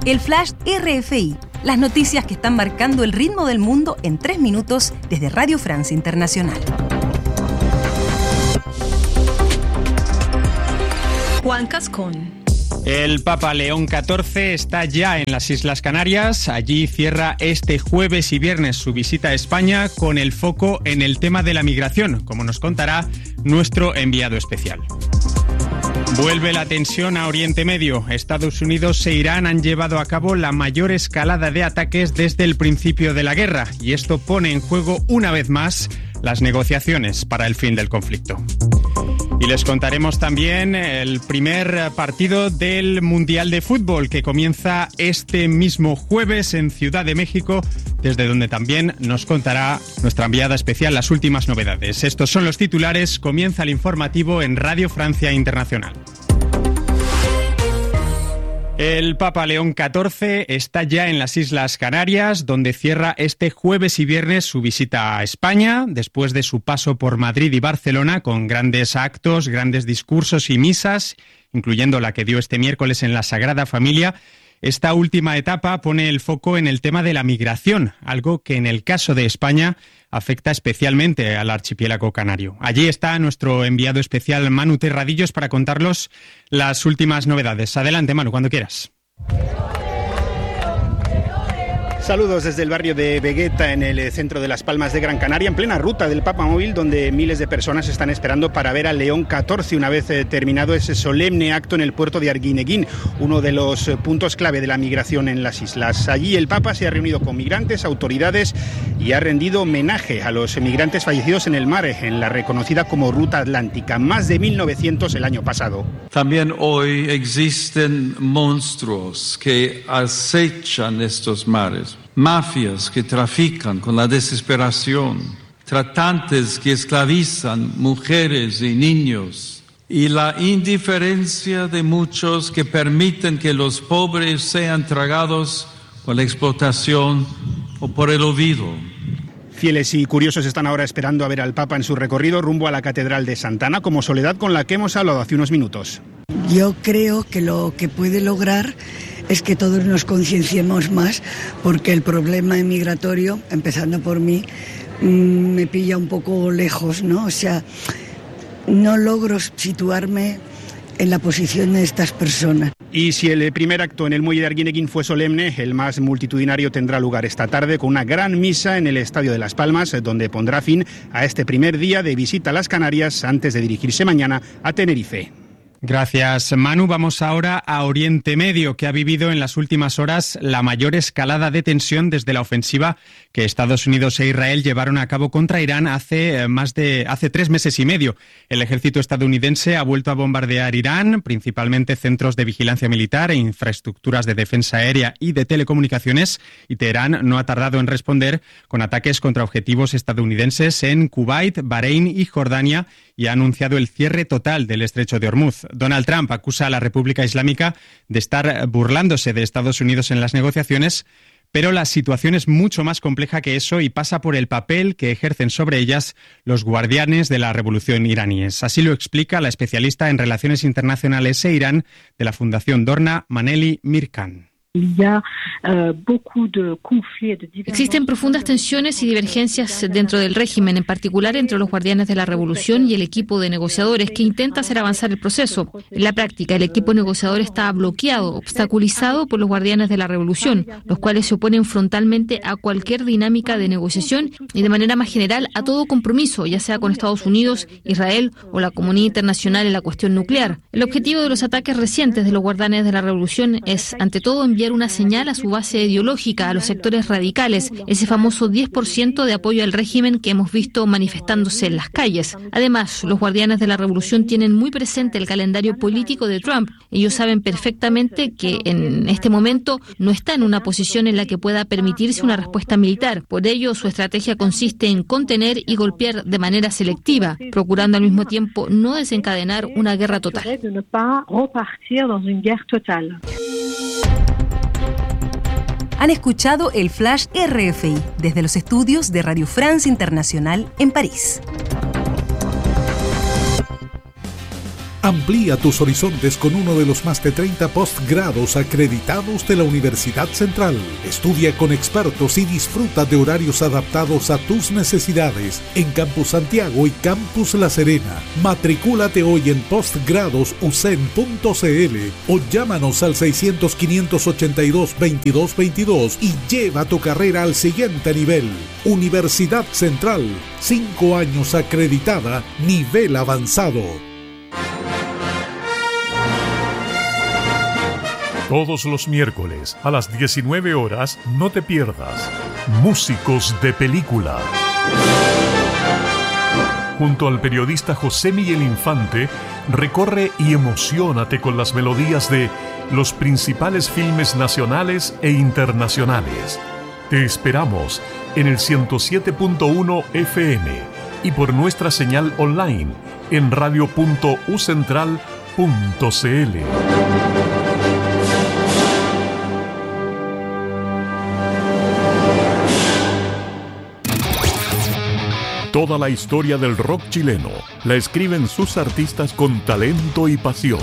El Flash RFI, las noticias que están marcando el ritmo del mundo en 3 minutos desde Radio Francia Internacional. Juan Cascón. El Papa León XIV está ya en las Islas Canarias. Allí cierra este jueves y viernes su visita a España con el foco en el tema de la migración, como nos contará nuestro enviado especial. Vuelve la tensión a Oriente Medio. Estados Unidos e Irán han llevado a cabo la mayor escalada de ataques desde el principio de la guerra, y esto pone en juego una vez más las negociaciones para el fin del conflicto. Y les contaremos también el primer partido del Mundial de Fútbol, que comienza este mismo jueves en Ciudad de México, desde donde también nos contará nuestra enviada especial las últimas novedades. Estos son los titulares. Comienza el informativo en Radio Francia Internacional. El Papa León XIV está ya en las Islas Canarias, donde cierra este jueves y viernes su visita a España, después de su paso por Madrid y Barcelona, con grandes actos, grandes discursos y misas, incluyendo la que dio este miércoles en la Sagrada Familia. Esta última etapa pone el foco en el tema de la migración, algo que en el caso de España afecta especialmente al archipiélago canario. Allí está nuestro enviado especial Manu Terradillos para contarlos las últimas novedades. Adelante, Manu, cuando quieras. Saludos desde el barrio de Vegueta, en el centro de Las Palmas de Gran Canaria, en plena ruta del Papa Móvil, donde miles de personas están esperando para ver a León XIV una vez terminado ese solemne acto en el puerto de Arguineguín, uno de los puntos clave de la migración en las islas. Allí el Papa se ha reunido con migrantes, autoridades y ha rendido homenaje a los migrantes fallecidos en el mar, en la reconocida como Ruta Atlántica, más de 1.900 el año pasado. También hoy existen monstruos que acechan estos mares. Mafias que trafican con la desesperación, tratantes que esclavizan mujeres y niños, y la indiferencia de muchos que permiten que los pobres sean tragados por la explotación o por el olvido. Fieles y curiosos están ahora esperando a ver al Papa en su recorrido rumbo a la Catedral de Santa Ana, como Soledad, con la que hemos hablado hace unos minutos. Yo creo que lo que puede lograr es que todos nos concienciemos más, porque el problema migratorio, empezando por mí, me pilla un poco lejos, ¿no? O sea, no logro situarme en la posición de estas personas. Y si el primer acto en el muelle de Arguineguín fue solemne, el más multitudinario tendrá lugar esta tarde con una gran misa en el Estadio de Las Palmas, donde pondrá fin a este primer día de visita a las Canarias antes de dirigirse mañana a Tenerife. Gracias, Manu. Vamos ahora a Oriente Medio, que ha vivido en las últimas horas la mayor escalada de tensión desde la ofensiva que Estados Unidos e Israel llevaron a cabo contra Irán hace 3 meses y medio. El ejército estadounidense ha vuelto a bombardear Irán, principalmente centros de vigilancia militar e infraestructuras de defensa aérea y de telecomunicaciones, y Teherán no ha tardado en responder con ataques contra objetivos estadounidenses en Kuwait, Bahrein y Jordania, y ha anunciado el cierre total del estrecho de Hormuz. Donald Trump acusa a la República Islámica de estar burlándose de Estados Unidos en las negociaciones, pero la situación es mucho más compleja que eso y pasa por el papel que ejercen sobre ellas los guardianes de la revolución iraníes. Así lo explica la especialista en relaciones internacionales e Irán de la Fundación Dorna, Maneli Mirkan. Existen profundas tensiones y divergencias dentro del régimen, en particular entre los guardianes de la revolución y el equipo de negociadores que intenta hacer avanzar el proceso. En la práctica, el equipo negociador está bloqueado, obstaculizado por los guardianes de la revolución, los cuales se oponen frontalmente a cualquier dinámica de negociación y de manera más general a todo compromiso, ya sea con Estados Unidos, Israel o la comunidad internacional en la cuestión nuclear. El objetivo de los ataques recientes de los guardianes de la revolución es, ante todo, enviar una señal a su base ideológica, a los sectores radicales, ese famoso 10% de apoyo al régimen que hemos visto manifestándose en las calles. Además, los guardianes de la revolución tienen muy presente el calendario político de Trump. Ellos saben perfectamente que en este momento no está en una posición en la que pueda permitirse una respuesta militar. Por ello, su estrategia consiste en contener y golpear de manera selectiva, procurando al mismo tiempo no desencadenar una guerra total. Han escuchado el Flash RFI desde los estudios de Radio France Internacional en París. Amplía tus horizontes con uno de los más de 30 postgrados acreditados de la Universidad Central. Estudia con expertos y disfruta de horarios adaptados a tus necesidades en Campus Santiago y Campus La Serena. Matricúlate hoy en postgradosucen.cl o llámanos al 600-582-2222 y lleva tu carrera al siguiente nivel. Universidad Central, 5 años acreditada, nivel avanzado. Todos los miércoles a las 19 horas no te pierdas Músicos de Película. Junto al periodista José Miguel Infante, recorre y emociónate con las melodías de los principales filmes nacionales e internacionales. Te esperamos en el 107.1 FM y por nuestra señal online en radio.ucentral.cl. Toda la historia del rock chileno la escriben sus artistas con talento y pasión.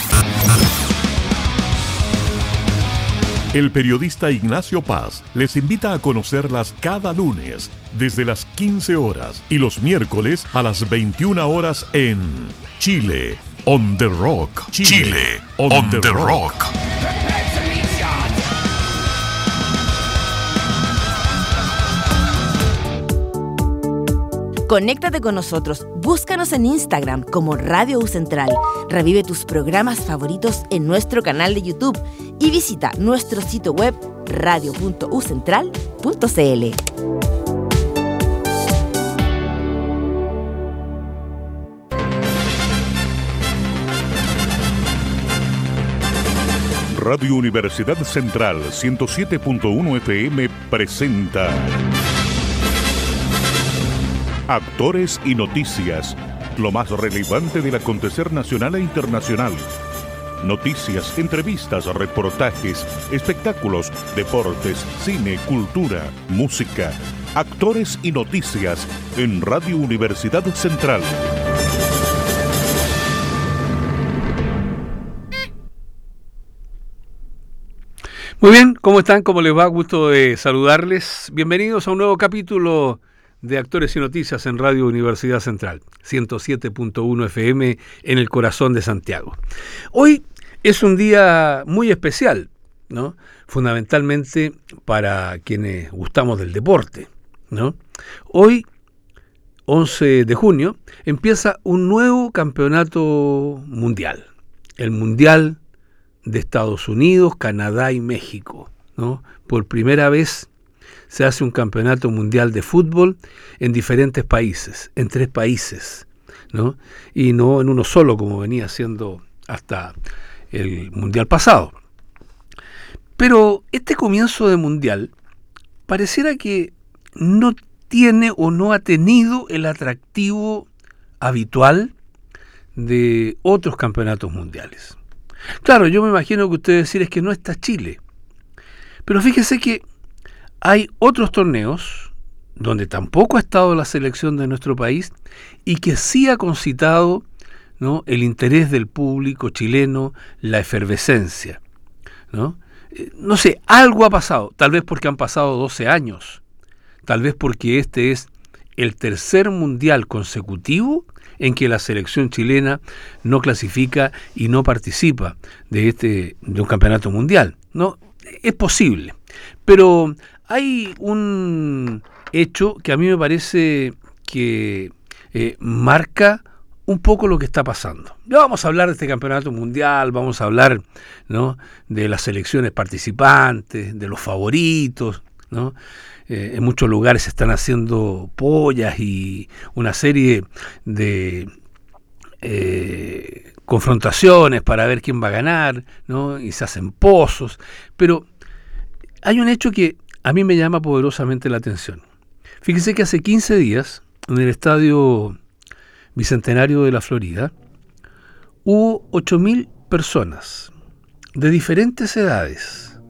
El periodista Ignacio Paz les invita a conocerlas cada lunes desde las 15 horas y los miércoles a las 21 horas en Chile on the Rock. Chile on the Rock. Conéctate con nosotros, búscanos en Instagram como Radio U Central, revive tus programas favoritos en nuestro canal de YouTube y visita nuestro sitio web radio.ucentral.cl. Radio Universidad Central 107.1 FM presenta Actores y Noticias, lo más relevante del acontecer nacional e internacional. Noticias, entrevistas, reportajes, espectáculos, deportes, cine, cultura, música. Actores y Noticias en Radio Universidad Central. Muy bien, ¿cómo están? ¿Cómo les va? Gusto de saludarles. Bienvenidos a un nuevo capítulo de Actores y Noticias en Radio Universidad Central, 107.1 FM en el corazón de Santiago. Hoy es un día muy especial, ¿no? Fundamentalmente para quienes gustamos del deporte, ¿no? Hoy, 11 de junio, empieza un nuevo campeonato mundial, el Mundial de Estados Unidos, Canadá y México, ¿no? Por primera vez se hace un campeonato mundial de fútbol en diferentes países, en 3 países, ¿no? Y no en uno solo como venía siendo hasta el mundial pasado. Pero este comienzo de mundial pareciera que no tiene o no ha tenido el atractivo habitual de otros campeonatos mundiales. Claro, yo me imagino que ustedes decir es que no está Chile, pero fíjese que hay otros torneos donde tampoco ha estado la selección de nuestro país y que sí ha concitado, ¿no?, el interés del público chileno, la efervescencia, ¿no? No sé, algo ha pasado, tal vez porque han pasado 12 años, tal vez porque este es el tercer mundial consecutivo en que la selección chilena no clasifica y no participa de un campeonato mundial, ¿no? Es posible, pero hay un hecho que a mí me parece que marca un poco lo que está pasando. Ya vamos a hablar de este campeonato mundial, vamos a hablar, ¿no?, de las selecciones participantes, de los favoritos, ¿no? En muchos lugares se están haciendo pollas y una serie de confrontaciones para ver quién va a ganar, ¿no? Y se hacen pozos, pero hay un hecho que a mí me llama poderosamente la atención. Fíjese que hace 15 días, en el Estadio Bicentenario de la Florida, hubo 8.000 personas de diferentes edades,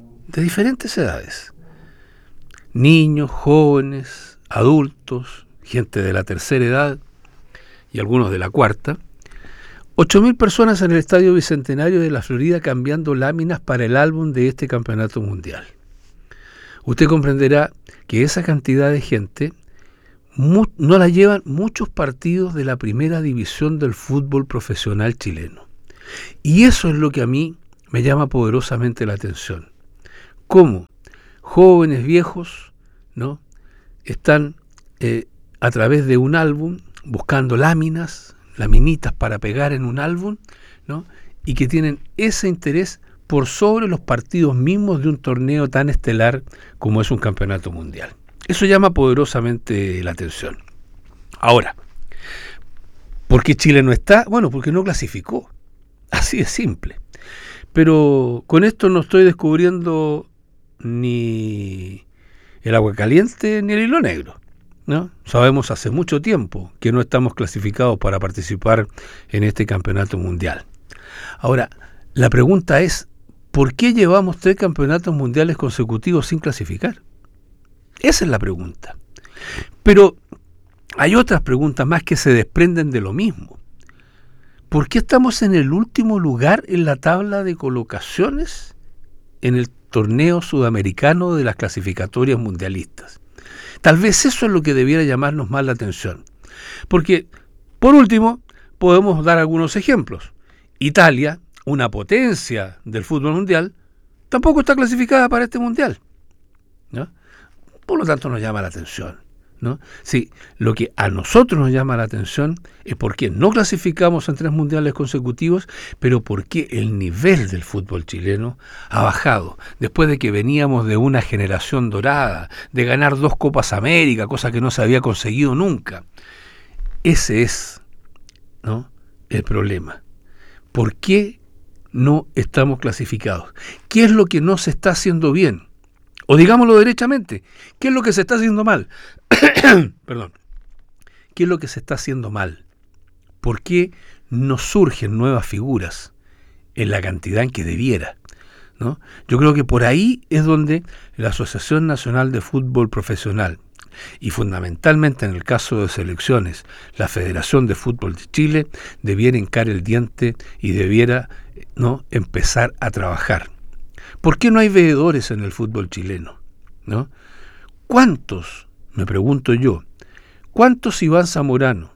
niños, jóvenes, adultos, gente de la tercera edad y algunos de la cuarta, 8.000 personas en el Estadio Bicentenario de la Florida cambiando láminas para el álbum de este campeonato mundial. Usted comprenderá que esa cantidad de gente no la llevan muchos partidos de la primera división del fútbol profesional chileno. Y eso es lo que a mí me llama poderosamente la atención. Cómo jóvenes, viejos, ¿no?, están a través de un álbum buscando laminitas para pegar en un álbum, ¿no?, y que tienen ese interés por sobre los partidos mismos de un torneo tan estelar como es un campeonato mundial. Eso llama poderosamente la atención. Ahora, ¿por qué Chile no está? Bueno, porque no clasificó. Así de simple. Pero con esto no estoy descubriendo ni el agua caliente ni el hilo negro, ¿no? Sabemos hace mucho tiempo que no estamos clasificados para participar en este campeonato mundial. Ahora, la pregunta es, ¿por qué llevamos 3 campeonatos mundiales consecutivos sin clasificar? Esa es la pregunta. Pero hay otras preguntas más que se desprenden de lo mismo. ¿Por qué estamos en el último lugar en la tabla de colocaciones en el torneo sudamericano de las clasificatorias mundialistas? Tal vez eso es lo que debiera llamarnos más la atención. Porque, por último, podemos dar algunos ejemplos. Italia, una potencia del fútbol mundial, tampoco está clasificada para este mundial, ¿no? Por lo tanto nos llama la atención, ¿no? Sí, lo que a nosotros nos llama la atención es por qué no clasificamos en 3 mundiales consecutivos, pero por qué el nivel del fútbol chileno ha bajado, después de que veníamos de una generación dorada, de ganar 2 Copas América, cosa que no se había conseguido nunca. Ese es, ¿no?, el problema. ¿Por qué no estamos clasificados? ¿Qué es lo que no se está haciendo bien? O digámoslo derechamente, ¿qué es lo que se está haciendo mal? Perdón. ¿Qué es lo que se está haciendo mal? ¿Por qué no surgen nuevas figuras en la cantidad en que debiera, ¿no? Yo creo que por ahí es donde la Asociación Nacional de Fútbol Profesional y fundamentalmente en el caso de selecciones, la Federación de Fútbol de Chile debiera hincar el diente y debiera, ¿no?, empezar a trabajar. ¿Por qué no hay veedores en el fútbol chileno, ¿no? ¿Cuántos, me pregunto yo, cuántos Iván Zamorano,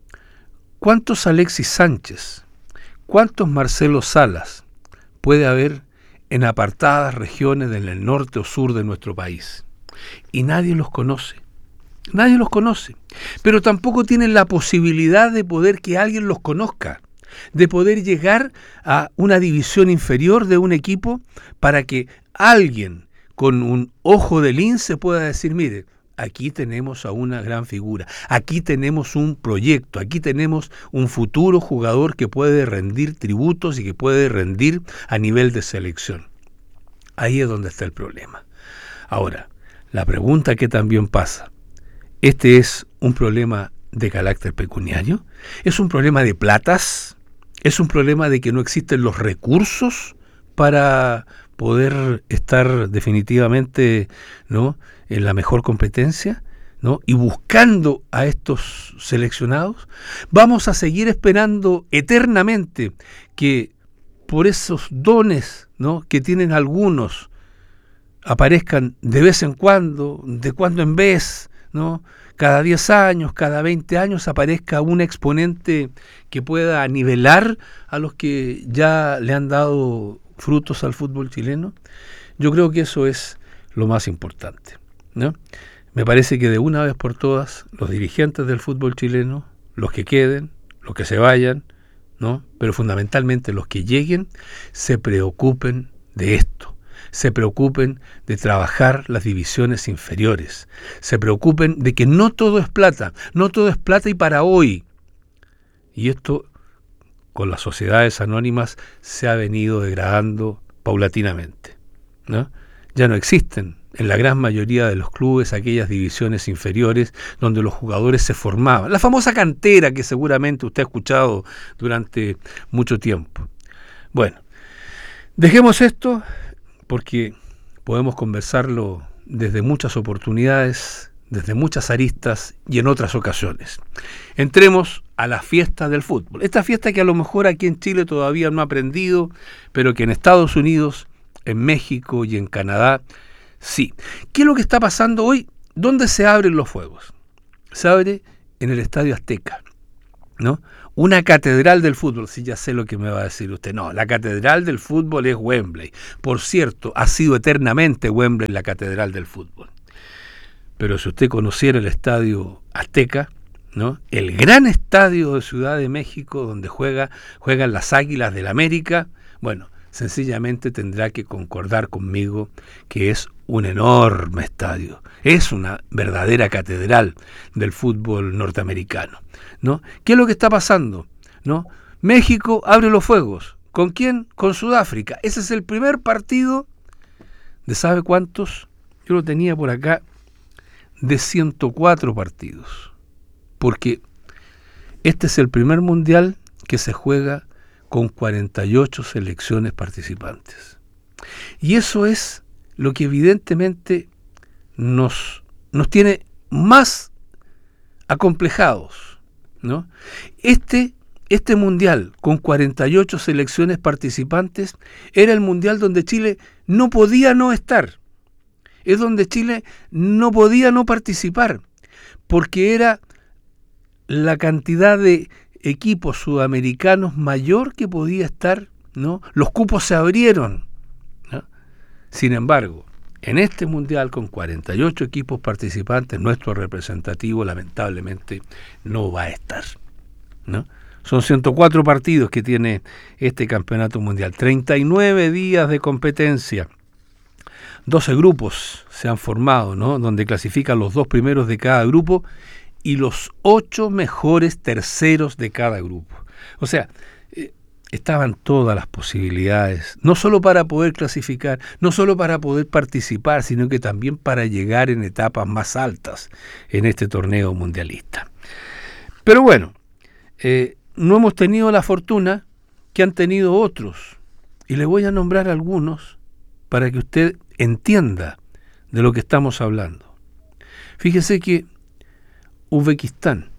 cuántos Alexis Sánchez, cuántos Marcelo Salas puede haber en apartadas regiones del norte o sur de nuestro país? Y nadie los conoce. Nadie los conoce. Pero tampoco tienen la posibilidad de poder que alguien los conozca, de poder llegar a una división inferior de un equipo para que alguien con un ojo de lince pueda decir, mire, aquí tenemos a una gran figura, aquí tenemos un proyecto, aquí tenemos un futuro jugador que puede rendir tributos y que puede rendir a nivel de selección. Ahí es donde está el problema. Ahora, la pregunta que también pasa, ¿este es un problema de carácter pecuniario? ¿Es un problema de platas? ¿Es un problema de que no existen los recursos para poder estar definitivamente, ¿no?, en la mejor competencia, ¿no?, y buscando a estos seleccionados? ¿Vamos a seguir esperando eternamente que por esos dones, ¿no?, que tienen algunos aparezcan de vez en cuando, de cuando en vez, ¿no?, cada 10 años, cada 20 años aparezca un exponente que pueda nivelar a los que ya le han dado frutos al fútbol chileno? Yo creo que eso es lo más importante, ¿no? Me parece que de una vez por todas los dirigentes del fútbol chileno, los que queden, los que se vayan, ¿no?, pero fundamentalmente los que lleguen, se preocupen de esto. Se preocupen de trabajar las divisiones inferiores, se preocupen de que no todo es plata y para hoy. Y esto con las sociedades anónimas se ha venido degradando paulatinamente, ¿no? Ya no existen en la gran mayoría de los clubes aquellas divisiones inferiores donde los jugadores se formaban. La famosa cantera que seguramente usted ha escuchado durante mucho tiempo. Bueno, dejemos esto, porque podemos conversarlo desde muchas oportunidades, desde muchas aristas y en otras ocasiones. Entremos a la fiesta del fútbol. Esta fiesta que a lo mejor aquí en Chile todavía no ha aprendido, pero que en Estados Unidos, en México y en Canadá, sí. ¿Qué es lo que está pasando hoy? ¿Dónde se abren los fuegos? Se abre en el Estadio Azteca, ¿no? Una catedral del fútbol. Sí, ya sé lo que me va a decir usted. No, la catedral del fútbol es Wembley. Por cierto, ha sido eternamente Wembley la catedral del fútbol. Pero si usted conociera el Estadio Azteca, ¿no? El gran estadio de Ciudad de México donde juegan las Águilas del América, bueno, sencillamente tendrá que concordar conmigo que es un enorme estadio, es una verdadera catedral del fútbol norteamericano, ¿no? ¿Qué es lo que está pasando? ¿No? México abre los fuegos. ¿Con quién? Con Sudáfrica. Ese es el primer partido de ¿sabe cuántos? Yo lo tenía por acá, de 104 partidos. Porque este es el primer mundial que se juega con 48 selecciones participantes. Y eso es lo que evidentemente nos tiene más acomplejados, ¿no? Este mundial con 48 selecciones participantes era el mundial donde Chile no podía no estar. Es donde Chile no podía no participar, porque era la cantidad de equipos sudamericanos mayor que podía estar, ¿no? Los cupos se abrieron, ¿no? Sin embargo, en este mundial con 48 equipos participantes, nuestro representativo lamentablemente no va a estar, ¿no? Son 104 partidos que tiene este campeonato mundial, 39 días de competencia, 12 grupos se han formado, ¿no? Donde clasifican los 2 primeros de cada grupo y los 8 mejores terceros de cada grupo. O sea, estaban todas las posibilidades, no solo para poder clasificar, no solo para poder participar, sino que también para llegar en etapas más altas en este torneo mundialista. Pero bueno, no hemos tenido la fortuna que han tenido otros, y le voy a nombrar algunos para que usted entienda de lo que estamos hablando. Fíjese que Uzbekistán,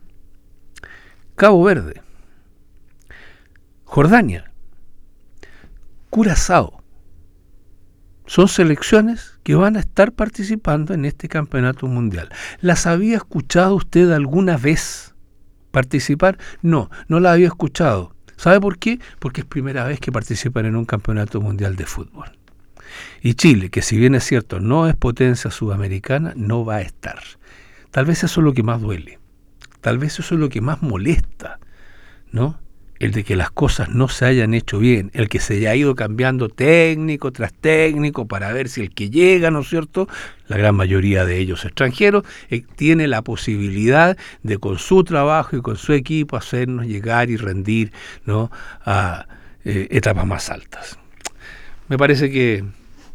Cabo Verde, Jordania, Curazao, son selecciones que van a estar participando en este campeonato mundial. ¿Las había escuchado usted alguna vez participar? No, no las había escuchado. ¿Sabe por qué? Porque es primera vez que participan en un campeonato mundial de fútbol. Y Chile, que si bien es cierto no es potencia sudamericana, no va a estar. Tal vez eso es lo que más duele, tal vez eso es lo que más molesta, ¿no? El de que las cosas no se hayan hecho bien, el que se haya ido cambiando técnico tras técnico para ver si el que llega, ¿no es cierto?, la gran mayoría de ellos extranjeros, tiene la posibilidad de con su trabajo y con su equipo hacernos llegar y rendir, ¿no?, a etapas más altas. Me parece que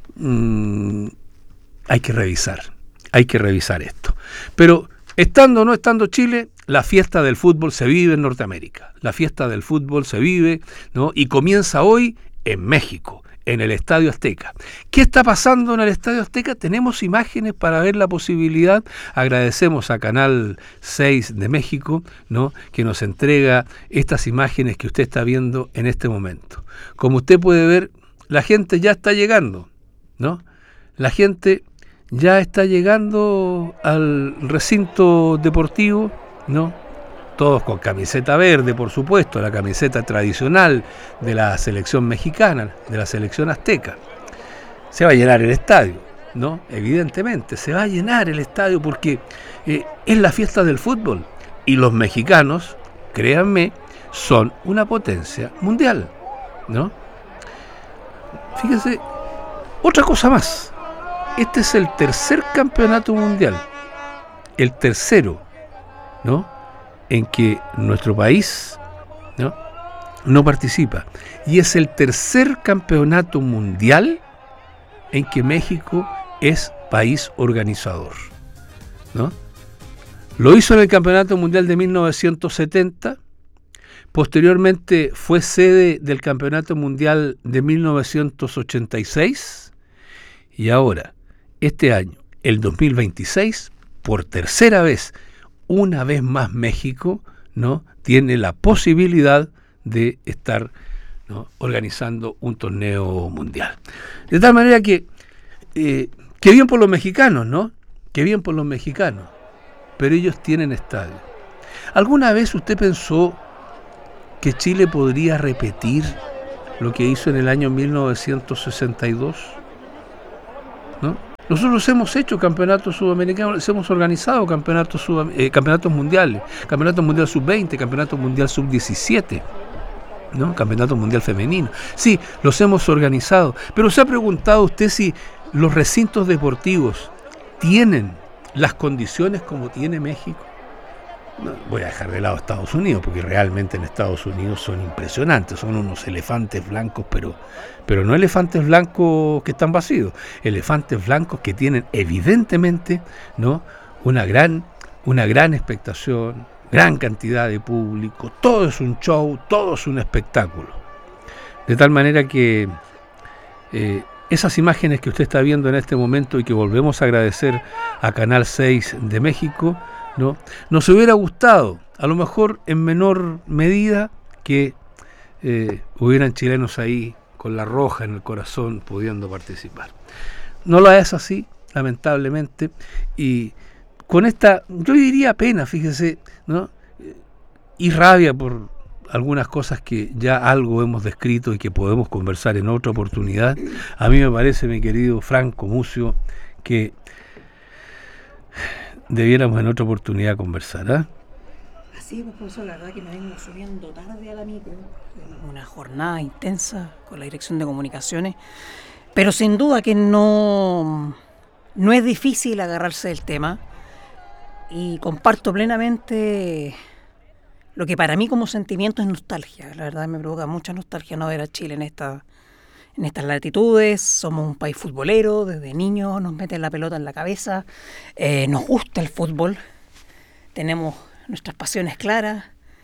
hay que revisar esto. Pero estando o no estando Chile, la fiesta del fútbol se vive en Norteamérica. La fiesta del fútbol se vive, ¿no? Y comienza hoy en México, en el Estadio Azteca. ¿Qué está pasando en el Estadio Azteca? Tenemos imágenes para ver la posibilidad. Agradecemos a Canal 6 de México, ¿no?, que nos entrega estas imágenes que usted está viendo en este momento. Como usted puede ver, la gente ya está llegando, ¿no? La gente ya está llegando al recinto deportivo, ¿no? Todos con camiseta verde, por supuesto, la camiseta tradicional de la selección mexicana, de la selección azteca. Se va a llenar el estadio, ¿no? Evidentemente, se va a llenar el estadio porque es la fiesta del fútbol. Y los mexicanos, créanme, son una potencia mundial, ¿no? Fíjense, otra cosa más. Este es el tercer campeonato mundial, el tercero, ¿no?, en que nuestro país, ¿no?, no participa. Y es el tercer campeonato mundial en que México es país organizador, ¿no? Lo hizo en el Campeonato Mundial de 1970, posteriormente fue sede del Campeonato Mundial de 1986 y ahora, este año, el 2026, por tercera vez, una vez más México, ¿no?, tiene la posibilidad de estar, ¿no?, organizando un torneo mundial. De tal manera que bien por los mexicanos, ¿no? Que bien por los mexicanos, pero ellos tienen estadio. ¿Alguna vez usted pensó que Chile podría repetir lo que hizo en el año 1962? ¿No? Nosotros hemos hecho campeonatos sudamericanos, hemos organizado campeonatos mundiales, campeonato mundial sub-20, campeonato mundial sub-17, ¿no?, campeonato mundial femenino. Sí, los hemos organizado, pero ¿se ha preguntado usted si los recintos deportivos tienen las condiciones como tiene México? No, voy a dejar de lado a Estados Unidos, porque realmente en Estados Unidos son impresionantes, son unos elefantes blancos, pero no elefantes blancos que están vacíos, elefantes blancos que tienen evidentemente, ¿no?, una gran expectación, gran cantidad de público, todo es un show, todo es un espectáculo. De tal manera que esas imágenes que usted está viendo en este momento y que volvemos a agradecer a Canal 6 de México, ¿no?, nos hubiera gustado, a lo mejor en menor medida, que hubieran chilenos ahí con la roja en el corazón pudiendo participar. No lo es así, lamentablemente, y con esta, yo diría pena, fíjese, ¿no?, y rabia por algunas cosas que ya algo hemos descrito y que podemos conversar en otra oportunidad. A mí me parece, mi querido Franco Mucio, que debiéramos en otra oportunidad conversar, ¿eh? Así es, profesor, la verdad que me vengo subiendo tarde a la micro, una jornada intensa con la Dirección de Comunicaciones, pero sin duda que no es difícil agarrarse del tema, y comparto plenamente lo que para mí como sentimiento es nostalgia. La verdad me provoca mucha nostalgia no ver a Chile en estas latitudes. Somos un país futbolero, desde niños nos meten la pelota en la cabeza, nos gusta el fútbol, tenemos nuestras pasiones claras.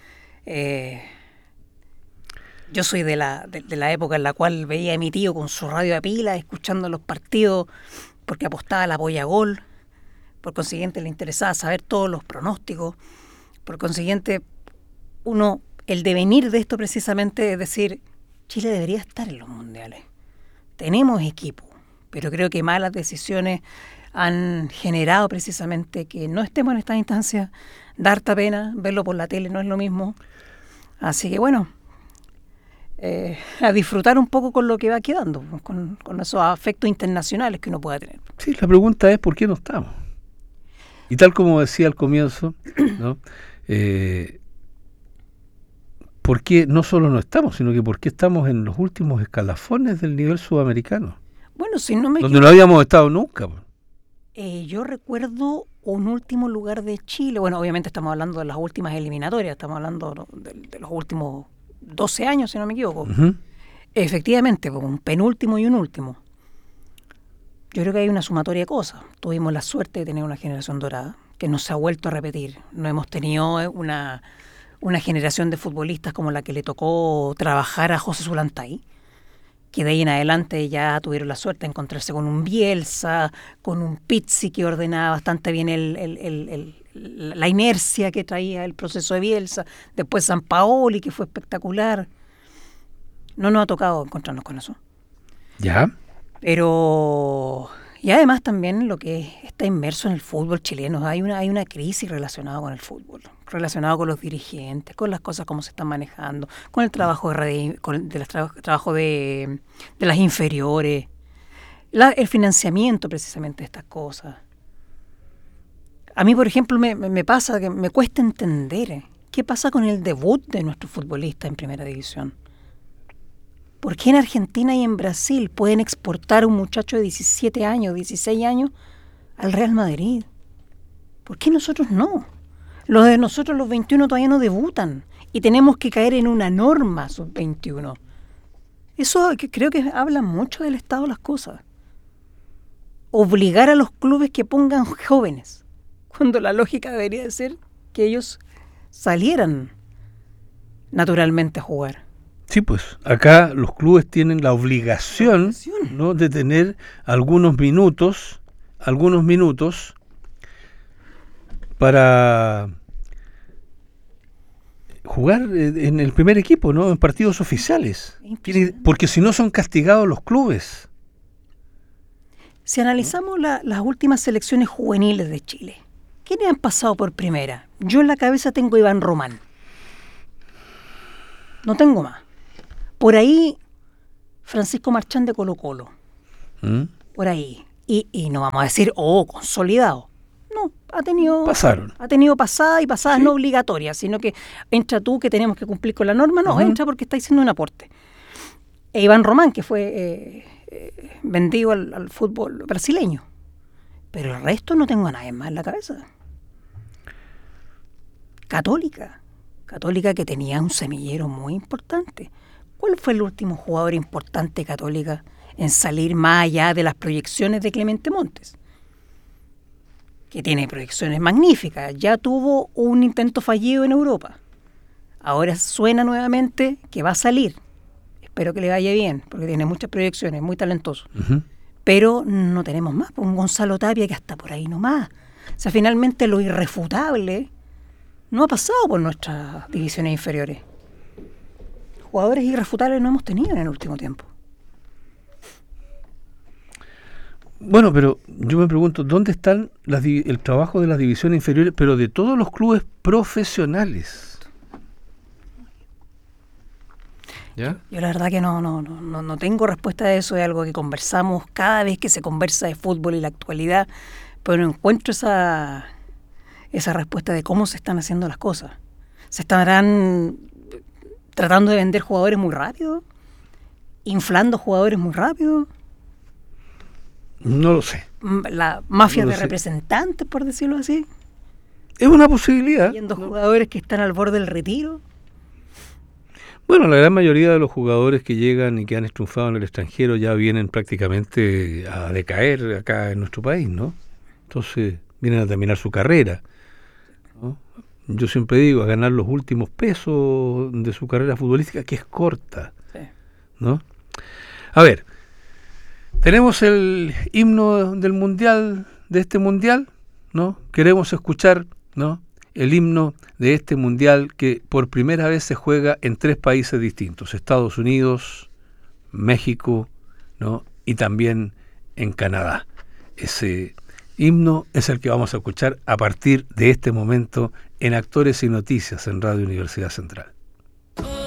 Yo soy de la época en la cual veía a mi tío con su radio a pila, escuchando los partidos, porque apostaba la polla gol, por consiguiente le interesaba saber todos los pronósticos, por consiguiente el devenir de esto precisamente es decir, Chile debería estar en los mundiales. Tenemos equipo, pero creo que malas decisiones han generado precisamente que no estemos en estas instancias. Da harta pena, verlo por la tele no es lo mismo. Así que bueno, a disfrutar un poco con lo que va quedando, con esos afectos internacionales que uno pueda tener. Sí, la pregunta es ¿por qué no estamos? Y tal como decía al comienzo, ¿no?, ¿por qué no solo no estamos, sino que por qué estamos en los últimos escalafones del nivel sudamericano? Bueno, si no me donde no habíamos estado nunca. Yo recuerdo un último lugar de Chile. Bueno, obviamente estamos hablando de las últimas eliminatorias, estamos hablando de los últimos 12 años, si no me equivoco. Uh-huh. Efectivamente, un penúltimo y un último. Yo creo que hay una sumatoria de cosas. Tuvimos la suerte de tener una generación dorada que no se ha vuelto a repetir. No hemos tenido una generación de futbolistas como la que le tocó trabajar a José Zulantay, que de ahí en adelante ya tuvieron la suerte de encontrarse con un Bielsa, con un Pizzi que ordenaba bastante bien la inercia que traía el proceso de Bielsa, después Sampaoli, que fue espectacular. No nos ha tocado encontrarnos con eso. ¿Ya? Pero... Y además también lo que está inmerso en el fútbol chileno, hay una crisis relacionada con el fútbol, relacionada con los dirigentes, con las cosas como se están manejando, con el trabajo de las inferiores, el financiamiento precisamente de estas cosas. A mí, por ejemplo, me pasa que me cuesta entender qué pasa con el debut de nuestros futbolistas en Primera División. ¿Por qué en Argentina y en Brasil pueden exportar a un muchacho de 17 años, 16 años al Real Madrid? ¿Por qué nosotros no? Los de nosotros, los 21, todavía no debutan y tenemos que caer en una norma sub-21. Eso creo que habla mucho del estado de las cosas. Obligar a los clubes que pongan jóvenes, cuando la lógica debería de ser que ellos salieran naturalmente a jugar. Sí, pues acá los clubes tienen la obligación, ¿no?, de tener algunos minutos para jugar en el primer equipo, ¿no? En partidos oficiales. Porque si no son castigados los clubes. Si analizamos las últimas selecciones juveniles de Chile, ¿quiénes han pasado por primera? Yo en la cabeza tengo a Iván Román. No tengo más. Por ahí, Francisco Marchán de Colo-Colo. Por ahí. Y no vamos a decir, consolidado. No, ha tenido pasadas y pasadas no obligatorias, sino que entra tú que tenemos que cumplir con la norma, entra porque está haciendo un aporte. Iván Román, que fue vendido al fútbol brasileño. Pero el resto no tengo a nadie más en la cabeza. Católica que tenía un semillero muy importante. ¿Cuál fue el último jugador importante de Católica en salir más allá de las proyecciones de Clemente Montes? Que tiene proyecciones magníficas. Ya tuvo un intento fallido en Europa. Ahora suena nuevamente que va a salir. Espero que le vaya bien, porque tiene muchas proyecciones, muy talentoso. Pero no tenemos más. Un Gonzalo Tapia que hasta por ahí nomás. O sea, finalmente lo irrefutable no ha pasado por nuestras divisiones inferiores. Jugadores irrefutables no hemos tenido en el último tiempo. Bueno, pero yo me pregunto, ¿dónde están el trabajo de las divisiones inferiores, pero de todos los clubes profesionales? ¿Ya? Yo la verdad que no tengo respuesta a eso. Es algo que conversamos cada vez que se conversa de fútbol y la actualidad, pero no encuentro esa respuesta de cómo se están haciendo las cosas. ¿Se estarán tratando de vender jugadores muy rápido? ¿Inflando jugadores muy rápido? No lo sé. La mafia de representantes, por decirlo así. Es una posibilidad. Viendo jugadores que están al borde del retiro. Bueno, la gran mayoría de los jugadores que llegan y que han triunfado en el extranjero ya vienen prácticamente a decaer acá en nuestro país, ¿no? Entonces vienen a terminar su carrera, ¿no? Yo siempre digo, a ganar los últimos pesos de su carrera futbolística, que es corta, ¿no? A ver, tenemos el himno del mundial, de este mundial, ¿no? Queremos escuchar, ¿no?, el himno de este mundial que por primera vez se juega en 3 países distintos: Estados Unidos, México, ¿no?, y también en Canadá. Ese himno es el que vamos a escuchar a partir de este momento en Actores y Noticias en Radio Universidad Central.